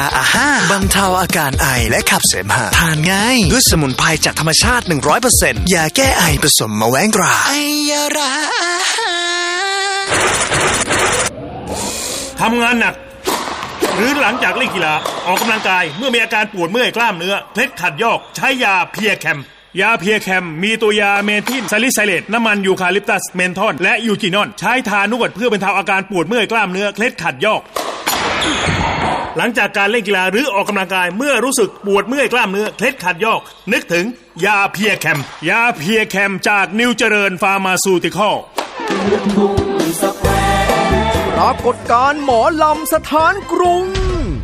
อาห้าบรรเทาอาการไอและขับเสมหะทานง่ายด้วยสมุนไพรจากธรรมชาติ 100% ยาแก้ไอผสมมะแว้งตราไอยาราทำงานหนักหรือหลังจากเล่นกีฬาออกกำลังกายเมื่อมีอาการปวดเมื่อยกล้ามเนื้อเคล็ดขัดยอกใช้ยาเพียแคมยาเพียแคมมีตัวยาเมทิลซาลิไซเลตน้ำมันยูคาลิปตัสเมนทอนและยูจินอนใช้ทานวดเพื่อบรรเทาอาการปวดเมื่อยกล้ามเนื้อเคล็ดขัดยอกหลังจากการเล่นกีฬาหรือออกกำลังกายเมื่อรู้สึกปวดเมื่อยกล้ามเนื้อเคล็ดขัดยอกนึกถึงยาเพียแคมยาเพียแคมจากนิวเจริญฟาร์มาซูติคอลปรากฏการณ์หมอลำสถานกรุง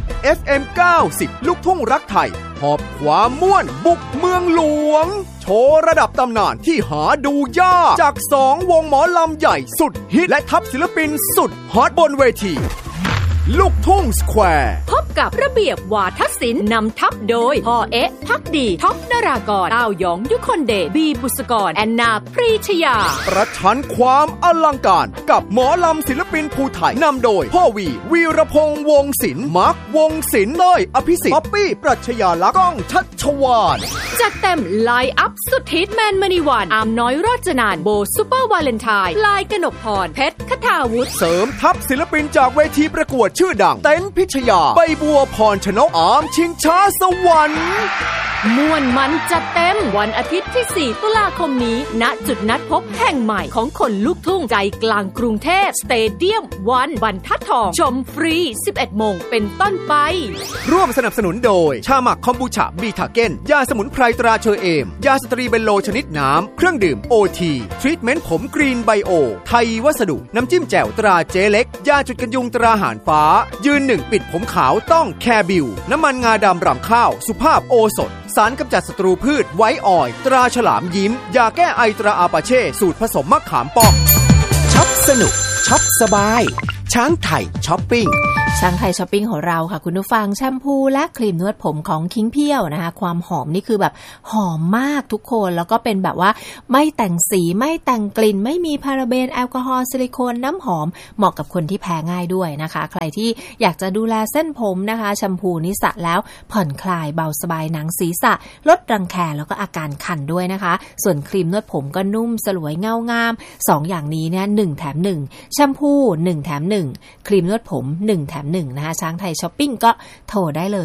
FM 90 ลูกทุ่งรักไทยหอบความม่วนบุกเมืองหลวงโชว์ระดับตำนานที่หาดูยากจาก2วงหมอลำใหญ่สุดฮิตและทัพศิลปินสุดฮอตบนเวทีลูกทุ่งสแควร์พบกับระเบียบวาทศิลป์นำทัพโดยพ่อเอ๊ะพักดีท็อปนรากรต้าหยองยุคนเดชบีบุษกรแอนนาปรีชยาประชันความอลังการกับหมอลำศิลปินภูไทยนำโดยพ่อวีรพงษ์วงศิลป์มาร์ควงศิลป์เต้ยอภิสิทธิ์ป๊อปปี้ปรัชญาลักษณ์ก้องชัชวาลจัดเต็มไลน์อัพสุดฮิตแมนมณีวันอามน้อยรจนานโบซุปเปอร์วาเลนไทน์ลายกนกพรเพชรคทาวุฒิเสริมทัพศิลปินจากเวทีประกวดชื่อดังเต้นพิชยาใบบัวพรชนกอามชิงช้าสวรรค์ม่วนมันจัดเต็มวันอาทิตย์ที่4ตุลาคมนี้ณจุดนัดพบแห่งใหม่ของคนลูกทุ่งใจกลางกรุงเทพสเตเดียมวันบรรทัดทองชมฟรี 11 โมงเป็นต้นไปร่วมสนับสนุนโดยชาหมักคอมบูชาบีทาเก้นยาสมุนไพรตราเชอเอมยาสตรีเบนโลชนิดน้ำเครื่องดื่มโอทีทรีทเมนต์ผมกรีนไบโอไทยวัสดุน้ำจิ้มแจ่วตราเจเล็กยาจุดกันยุงตราหารฟ้ายืนหนึ่งปิดผมขาวต้องแคร์บิวน้ำมันงาดำรำข้าวสุภาพโอสถสารกำจัดศัตรูพืชไวท์ออยล์ตราฉลามยิ้มยาแก้ไอตราอาปาเช่สูตรผสมมะขามป้อมช็อปสนุกช็อปสบายช้างไทยช้อปปิ้งช้างไทยช้อปปิ้งของเราค่ะคุณผู้ฟังแชมพูและครีมนวดผมของคิงเพียวนะคะความหอมนี่คือแบบหอมมากทุกคนแล้วก็เป็นแบบว่าไม่แต่งสีไม่แต่งกลิ่นไม่มีพาราเบนแอลกอฮอล์ซิลิโคนน้ำหอมเหมาะกับคนที่แพ้ง่ายด้วยนะคะใครที่อยากจะดูแลเส้นผมนะคะแชมพูนี้สระแล้วผ่อนคลายเบาสบายหนังศีรษะลดรังแคแล้วก็อาการคันด้วยนะคะส่วนครีมนวดผมก็นุ่มสลวยเงางาม2อย่างนี้เนี่ย1แถม1แชมพู1แถม1ครีมนวดผม1แถม1นะคะช้างไทยช้อปปิ้งก็โทรได้เลย